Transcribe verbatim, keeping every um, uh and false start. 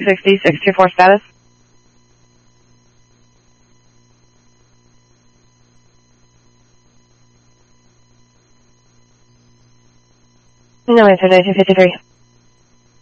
sixty-six two four status. No answer, ninety-two fifty-three.